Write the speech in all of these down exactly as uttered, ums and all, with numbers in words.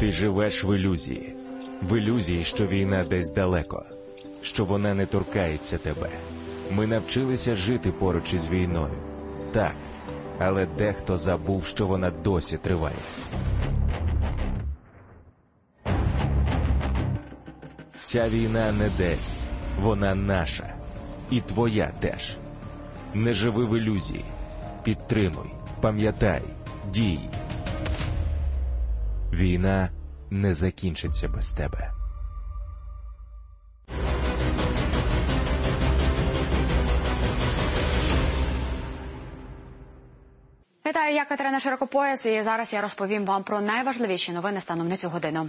Ти живеш в ілюзії. В ілюзії, що війна десь далеко, що вона не торкається тебе. Ми навчилися жити поруч із війною. Так, але дехто забув, що вона досі триває. Ця війна не десь, вона наша. І твоя теж. Не живи в ілюзії. Підтримуй, пам'ятай, дій. Війна не закінчиться без тебе. Вітаю, я Катерина Широкопояс, і зараз я розповім вам про найважливіші новини станом на цю годину.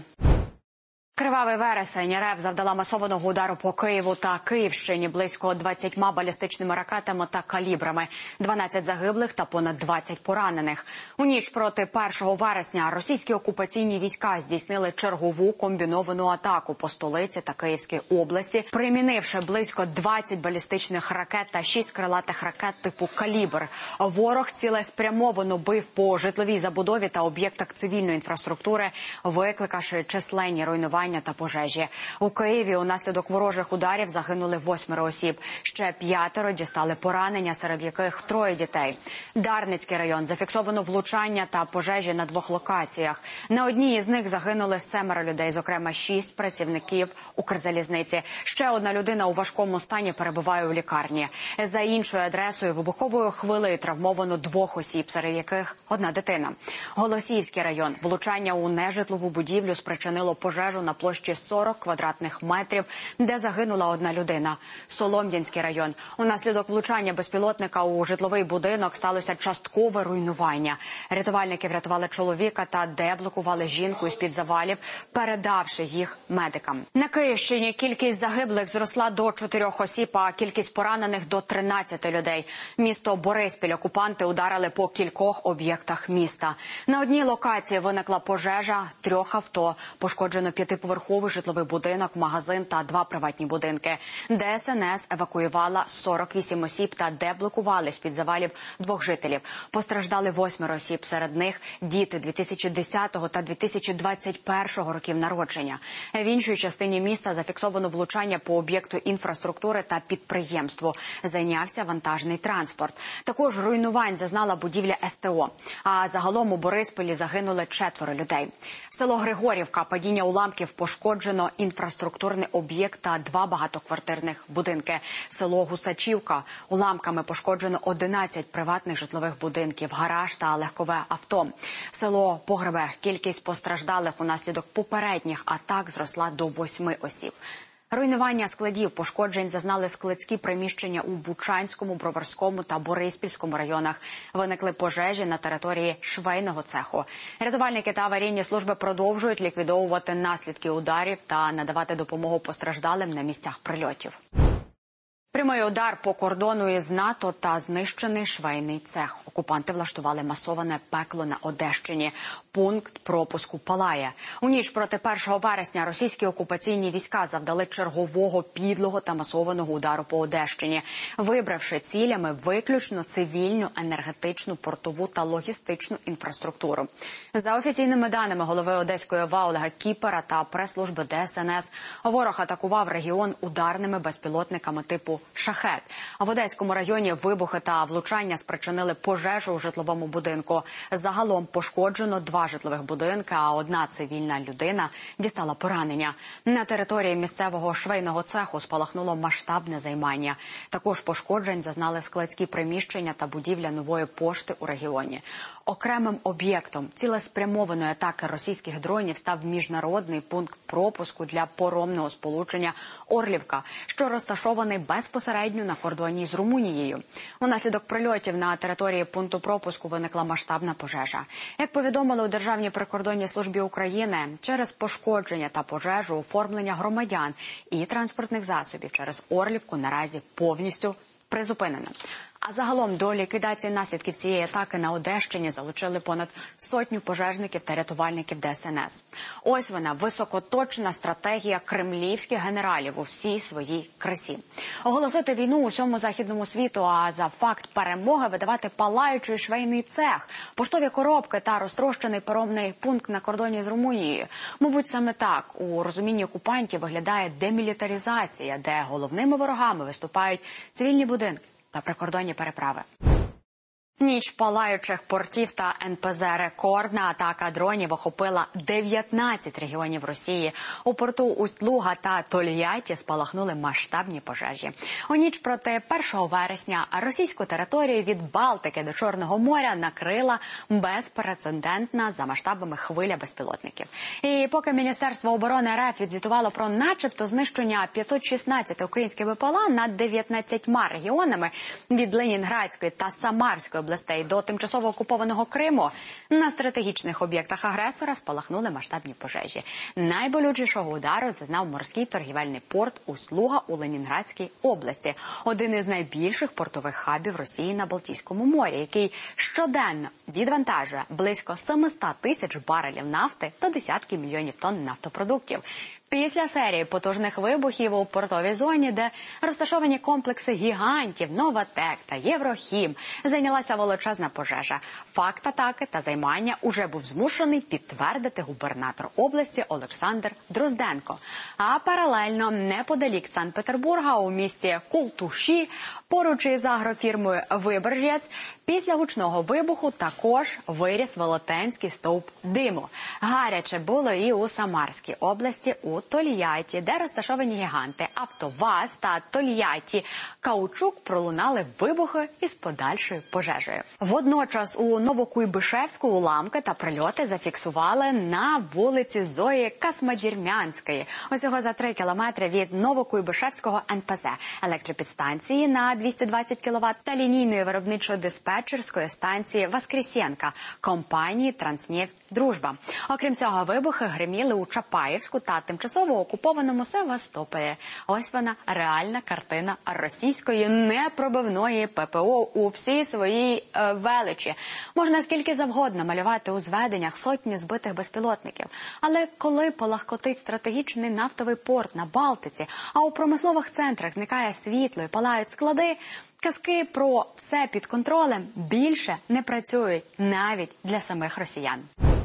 Кривавий вересень. РФ завдала масованого удару по Києву та Київщині близько двадцятьма балістичними ракетами та калібрами, дванадцять загиблих та понад двадцять поранених. У ніч проти першого вересня російські окупаційні війська здійснили чергову комбіновану атаку по столиці та Київській області, примінивши близько двадцять балістичних ракет та шість крилатих ракет типу «Калібр». Ворог цілеспрямовано бив по житловій забудові та об'єктах цивільної інфраструктури, викликавши численні руйнування та пожежі. У Києві унаслідок ворожих ударів загинули восьмеро осіб. Ще п'ятеро дістали поранення, серед яких троє дітей. Дарницький район. Зафіксовано влучання та пожежі на двох локаціях. На одній із них загинули семеро людей, зокрема шість працівників Укрзалізниці. Ще одна людина у важкому стані перебуває у лікарні. За іншою адресою вибуховою хвилею травмовано двох осіб, серед яких одна дитина. Голосіївський район. Влучання у нежитлову будівлю спричинило пожежу на площі сорок квадратних метрів, де загинула одна людина. Солом'янський район. Унаслідок влучання безпілотника у житловий будинок сталося часткове руйнування. Рятувальники врятували чоловіка та деблокували жінку із-під завалів, передавши їх медикам. На Київщині кількість загиблих зросла до чотирьох осіб, а кількість поранених до тринадцяти людей. Місто Бориспіль окупанти ударили по кількох об'єктах міста. На одній локації виникла пожежа трьох авто, пошкоджено п'ятиповерховий житловий будинок, магазин та два приватні будинки. ДСНС евакуювала сорок вісім осіб та деблокували з-під завалів двох жителів. Постраждали восьмеро осіб, серед них діти дві тисячі десятого та дві тисячі двадцять першого років народження. В іншій частині міста зафіксовано влучання по об'єкту інфраструктури та підприємству. Зайнявся вантажний транспорт. Також руйнувань зазнала будівля СТО. А загалом у Бориспілі загинули четверо людей. Село Григорівка. Падіння уламків пошкоджено інфраструктурний об'єкт та два багатоквартирних будинки. Село Гусачівка. Уламками пошкоджено одинадцять приватних житлових будинків, гараж та легкове авто. Село Погребе. Кількість постраждалих унаслідок попередніх атак зросла до восьми осіб. Руйнування складів, пошкоджень зазнали складські приміщення у Бучанському, Броварському та Бориспільському районах. Виникли пожежі на території швейного цеху. Рятувальники та аварійні служби продовжують ліквідовувати наслідки ударів та надавати допомогу постраждалим на місцях прильотів. Прямий удар по кордону із НАТО та знищений швейний цех. Окупанти влаштували масоване пекло на Одещині. Пункт пропуску палає. У ніч проти першого вересня російські окупаційні війська завдали чергового підлого та масованого удару по Одещині, вибравши цілями виключно цивільну, енергетичну, портову та логістичну інфраструктуру. За офіційними даними голови Одеської ОВА Олега Кіпера та прес-служби ДСНС, ворог атакував регіон ударними безпілотниками типу «Шахет». В Одеському районі вибухи та влучання спричинили пожежу у житловому будинку. Загалом пошкоджено два житлових будинки, а одна цивільна людина дістала поранення. На території місцевого швейного цеху спалахнуло масштабне займання. Також пошкоджень зазнали складські приміщення та будівля нової пошти у регіоні. Окремим об'єктом цілеспрямованої атаки російських дронів став міжнародний пункт пропуску для поромного сполучення «Орлівка», що розташований безпосередньо на кордоні з Румунією. Унаслідок прильотів на території пункту пропуску виникла масштабна пожежа. Як повідомили у Державній прикордонній службі України, через пошкодження та пожежу оформлення громадян і транспортних засобів через Орлівку наразі повністю призупинено. А загалом до ліквідації наслідків цієї атаки на Одещині залучили понад сотню пожежників та рятувальників Де Ес Ен Ес. Ось вона, високоточна стратегія кремлівських генералів у всій своїй красі. Оголосити війну усьому західному світу, а за факт перемоги видавати палаючий швейний цех, поштові коробки та розтрощений паромний пункт на кордоні з Румунією. Мабуть, саме так у розумінні окупантів виглядає демілітаризація, де головними ворогами виступають цивільні будинки та прикордонні переправи. Ніч палаючих портів та ен пе зет. Рекордна атака дронів охопила дев'ятнадцять регіонів Росії. У порту Усть-Луга та Тольятті спалахнули масштабні пожежі. У ніч проти першого вересня російську територію від Балтики до Чорного моря накрила безпрецедентна за масштабами хвиля безпілотників. І поки Міністерство оборони ер еф відзвітувало про начебто знищення п'ятсот шістнадцять українських Бе Пе Ел А над дев'ятнадцятьма регіонами від Ленінградської та Самарської областей до тимчасово окупованого Криму, на стратегічних об'єктах агресора спалахнули масштабні пожежі. Найболючішого удару зазнав морський торгівельний порт Усть-Луга у Ленінградській області, один із найбільших портових хабів Росії на Балтійському морі, який щоденно відвантажує близько сімсот тисяч барелів нафти та десятки мільйонів тонн нафтопродуктів. Після серії потужних вибухів у портовій зоні, де розташовані комплекси гігантів «Новатек» та «Єврохім», зайнялася величезна пожежа. Факт атаки та займання уже був змушений підтвердити губернатор області Олександр Дрозденко. А паралельно неподалік Санкт-Петербурга у місті Култуші, поруч із агрофірмою «Виборжець», після гучного вибуху також виріс велетенський стовп диму. Гаряче було і у Самарській області, у Тольятті, де розташовані гіганти «АвтоВАЗ» та «Тольятті Каучук» пролунали вибухи із подальшою пожежею. Водночас у Новокуйбишевську уламки та прильоти зафіксували на вулиці Зої Касмадірмянської, усього за три кілометри від Новокуйбишевського ен пе зет, електропідстанції на двісті двадцять кіловат та лінійної виробничо-диспетчерської станції Воскресенка компанії «Транснефть Дружба». Окрім цього, вибухи гриміли у Чапаївську та тимчасово окупованому Севастополі. Ось вона, реальна картина російської непробивної пе пе о у всій своїй е, величі. Можна скільки завгодно малювати у зведеннях сотні збитих безпілотників. Але коли полагкотить стратегічний нафтовий порт на Балтиці, а у промислових центрах зникає світло і палають склади, казки про все під контролем більше не працюють навіть для самих росіян.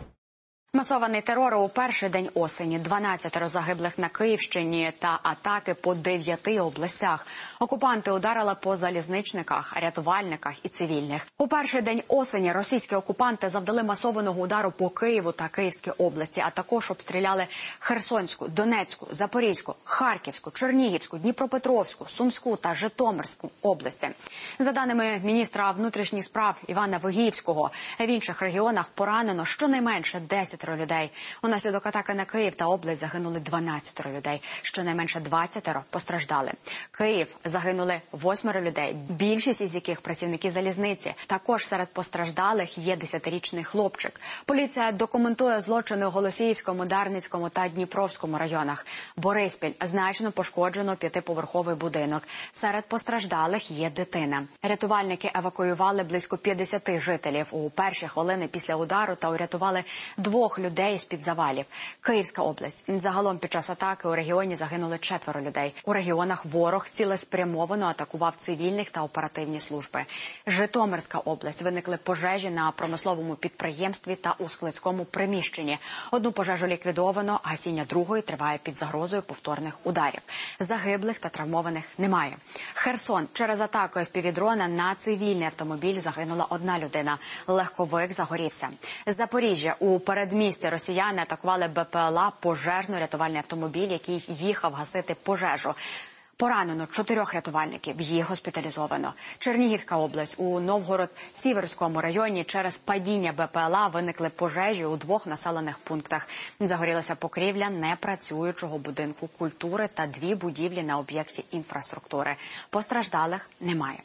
Масований терор у перший день осені, дванадцятеро загиблих на Київщині та атаки по дев'яти областях. Окупанти ударили по залізничниках, рятувальниках і цивільних. У перший день осені російські окупанти завдали масованого удару по Києву та Київській області, а також обстріляли Херсонську, Донецьку, Запорізьку, Харківську, Чернігівську, Дніпропетровську, Сумську та Житомирську області. За даними міністра внутрішніх справ Івана Вигіївського, в інших регіонах поранено щонайменше десять людей. Унаслідок атаки на Київ та область загинули дванадцять людей. Щонайменше двадцять постраждали. Київ загинули восьмеро людей, більшість із яких працівники залізниці. Також серед постраждалих є десятирічний хлопчик. Поліція документує злочини у Голосіївському, Дарницькому та Дніпровському районах. Бориспіль значно пошкоджено п'ятиповерховий будинок. Серед постраждалих є дитина. Рятувальники евакуювали близько п'ятдесят жителів у перші хвилини після удару та урятували двох людей з-під завалів. Київська область. Загалом під час атаки у регіоні загинули четверо людей. У регіонах ворог цілеспрямовано атакував цивільних та оперативні служби. Житомирська область. Виникли пожежі на промисловому підприємстві та у складському приміщенні. Одну пожежу ліквідовано, а гасіння другої триває під загрозою повторних ударів. Загиблих та травмованих немає. Херсон. Через атаку еф пі ві-дрона на цивільний автомобіль загинула одна людина. Легковик загорівся. Запоріжжя. У передмісті росіяни атакували Бе Пе Ел А пожежно-рятувальний автомобіль, який їхав гасити пожежу. Поранено чотирьох рятувальників, їх госпіталізовано. Чернігівська область. У Новгород-Сіверському районі через падіння Бе Пе Ел А виникли пожежі у двох населених пунктах. Загорілася покрівля непрацюючого будинку культури та дві будівлі на об'єкті інфраструктури. Постраждалих немає.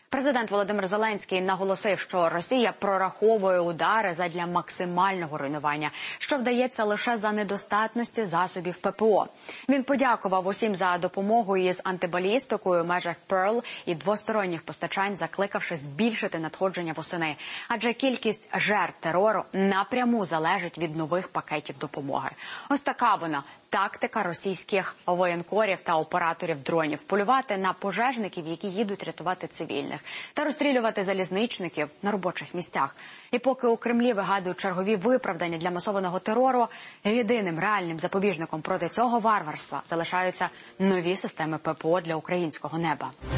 Президент Володимир Зеленський наголосив, що Росія прораховує удари задля максимального руйнування, що вдається лише за недостатності засобів ППО. Він подякував усім за допомогу із антибалістикою в межах Перл і двосторонніх постачань, закликавши збільшити надходження восени. Адже кількість жертв терору напряму залежить від нових пакетів допомоги. Ось така вона – тактика російських воєнкорів та операторів дронів. Полювати на пожежників, які їдуть рятувати цивільних, та розстрілювати залізничників на робочих місцях. І поки у Кремлі вигадують чергові виправдання для масованого терору, єдиним реальним запобіжником проти цього варварства залишаються нові системи ППО для українського неба.